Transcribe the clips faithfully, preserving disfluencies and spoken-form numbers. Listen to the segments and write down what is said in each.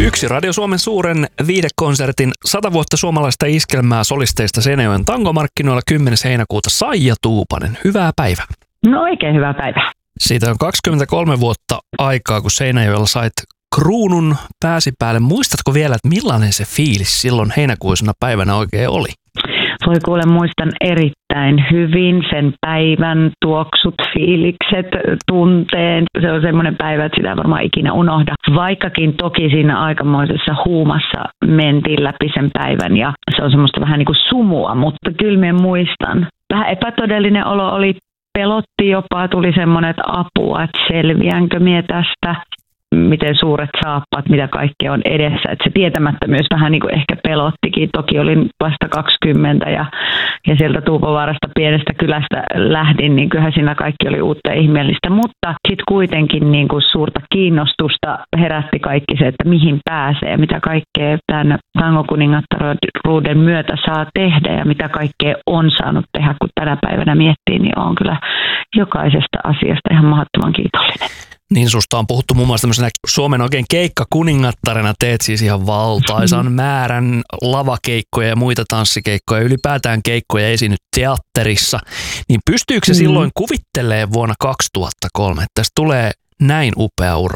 Yksi Radio Suomen suuren viidekonsertin sata vuotta suomalaista iskelmää solisteista Seinäjoen tangomarkkinoilla kymmenes heinäkuuta Saija Tuupanen. Hyvää päivää. No oikein hyvää päivää. Siitä on kaksikymmentäkolme vuotta aikaa, kun Seinäjoella sait kruunun pääsi päälle. Muistatko vielä, että millainen se fiilis silloin heinäkuisena päivänä oikein oli? Voi kuule, muistan erittäin hyvin sen päivän tuoksut, fiilikset, tunteen. Se on semmoinen päivä, että sitä ei varmaan ikinä unohda. Vaikkakin toki siinä aikamoisessa huumassa mentiin läpi sen päivän ja se on semmoista vähän niin kuin sumua, mutta kyllä minä muistan. Vähän epätodellinen olo oli, pelotti jopa, tuli semmoinen, että apua, että selviänkö minä tästä. Miten suuret saappaat, mitä kaikkea on edessä. Että se tietämättömyys vähän niin kuin ehkä pelottikin. Toki olin vasta kaksikymmentä ja, ja sieltä Tuupovaarasta pienestä kylästä lähdin, niin kyllähän siinä kaikki oli uutta ja ihmeellistä. Mutta sitten kuitenkin niin kuin suurta kiinnostusta herätti kaikki se, että mihin pääsee, mitä kaikkea tämän tangokuningattaruuden myötä saa tehdä ja mitä kaikkea on saanut tehdä, kun tänä päivänä miettii, niin on kyllä jokaisesta asiasta ihan mahdottoman kiitollinen. Niin susta on puhuttu muun muassa tämmöisenä Suomen oikein keikkakuningattarena, teet siis ihan valtaisan määrän lavakeikkoja ja muita tanssikeikkoja, ylipäätään keikkoja esiinnyt teatterissa. Niin pystyykö se mm. silloin kuvittelemaan vuonna kaksituhattakolme, että tästä tulee näin upea ura?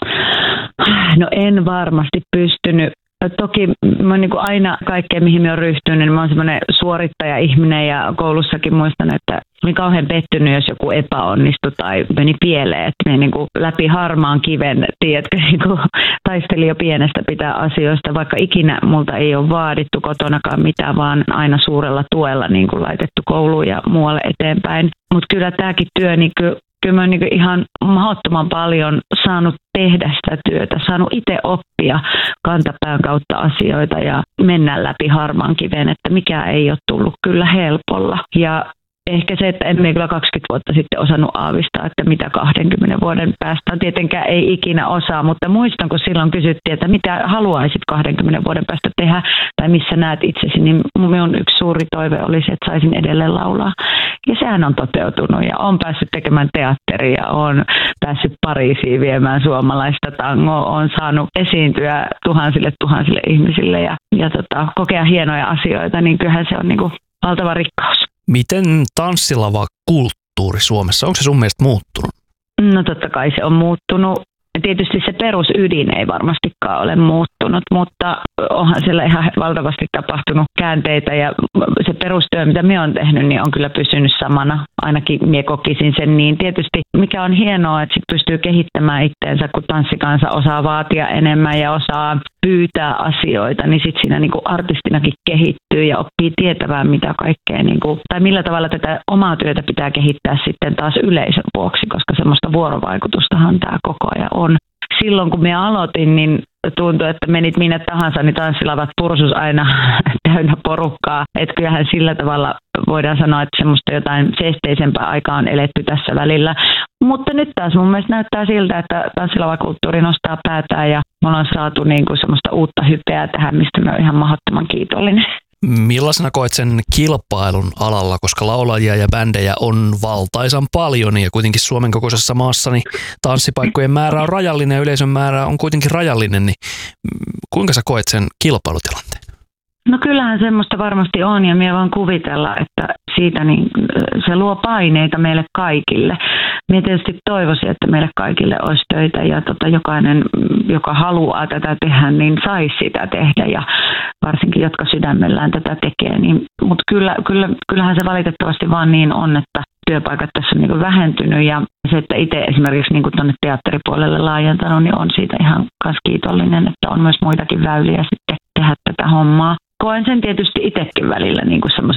No en varmasti pystynyt. Toki mä niin kuin aina kaikkea, mihin mä oon ryhtynyt, niin mä oon semmoinen suorittaja-ihminen ja koulussakin muistan, että olin kauhean pettynyt, jos joku epäonnistui tai meni pieleen. Että mä niin kuin läpi harmaan kiven, tiedätkö, niin kuin taistelin jo pienestä pitää asioista, vaikka ikinä multa ei ole vaadittu kotonakaan mitään, vaan aina suurella tuella niin kuin laitettu kouluun ja muualle eteenpäin. Mutta kyllä tämäkin työ, niin kyllä, kyllä mä oon niin kuin ihan mahdottoman paljon saanut tehdä sitä työtä, saanut itse oppia kantapään kautta asioita ja mennä läpi harmaan kiven, että mikä ei ole tullut kyllä helpolla. Ja ehkä se, että emme kyllä kaksikymmentä vuotta sitten osannut aavistaa, että mitä kahdenkymmenen vuoden päästä on. Tietenkään ei ikinä osaa, mutta muistan, kun silloin kysyttiin, että mitä haluaisit kahdenkymmenen vuoden päästä tehdä tai missä näet itsesi, niin minun yksi suuri toive oli se, että saisin edelleen laulaa. Ja sehän on toteutunut ja olen päässyt tekemään teatteria, olen päässyt Pariisiin viemään suomalaista tangoa, olen saanut esiintyä tuhansille tuhansille ihmisille ja, ja tota, kokea hienoja asioita, niin kyllähän se on niin kuin valtava rikkaus. Miten tanssilava kulttuuri Suomessa, onko se sun mielestä muuttunut? No totta kai se on muuttunut. Tietysti se perusydin ei varmastikaan ole muuttunut, mutta onhan siellä ihan valtavasti tapahtunut käänteitä ja se perustyö, mitä minä olen tehnyt, niin on kyllä pysynyt samana. Ainakin minä kokisin sen niin. Tietysti mikä on hienoa, että sit pystyy kehittämään itteensä, kun tanssikansa osaa vaatia enemmän ja osaa pyytää asioita, niin sitten siinä niinku artistinakin kehittyy ja oppii tietämään mitä kaikkea, niinku, tai millä tavalla tätä omaa työtä pitää kehittää sitten taas yleisön vuoksi, koska semmoista vuorovaikutustahan tämä koko ajan on. Silloin kun minä aloitin, niin tuntui, että menit minne tahansa, niin tanssilavat pursus aina täynnä porukkaa. Että kyllähän sillä tavalla voidaan sanoa, että semmoista jotain seesteisempää aikaa on eletty tässä välillä. Mutta nyt taas mun mielestä näyttää siltä, että tanssilavakulttuuri nostaa päätään ja me ollaan saatu niinku semmoista uutta hypeä tähän, mistä mä oon ihan mahdottoman kiitollinen. Millaisena koet sen kilpailun alalla, koska laulajia ja bändejä on valtaisan paljon ja kuitenkin Suomen kokoisessa maassa niin tanssipaikkojen määrä on rajallinen ja yleisön määrä on kuitenkin rajallinen, niin kuinka sä koet sen kilpailutilanteen? No kyllähän semmoista varmasti on ja minä vaan kuvitella, että siitä niin, se luo paineita meille kaikille. Minä tietysti toivoisin, että meille kaikille olisi töitä ja tota, jokainen, joka haluaa tätä tehdä, niin saisi sitä tehdä ja varsinkin jotka sydämellään tätä tekee. Niin, mutta kyllä, kyllä, kyllähän se valitettavasti vaan niin on, että työpaikat tässä on niin vähentynyt ja se, että itse esimerkiksi niin tuonne teatteripuolelle laajentanut, niin on siitä ihan myös kiitollinen, että on myös muitakin väyliä sitten tehdä tätä hommaa. Koen sen tietysti itsekin välillä niin semmoisen